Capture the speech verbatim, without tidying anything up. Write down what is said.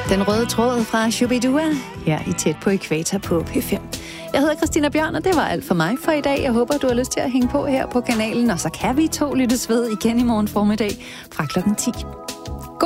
Den røde tråd fra Shubidua her i Tæt på Ækvator på P fem. Jeg hedder Christina Bjørn, og det var alt for mig for i dag. Jeg håber, du har lyst til at hænge på her på kanalen, og så kan vi to lyttes ved igen i morgen formiddag fra klokken ti.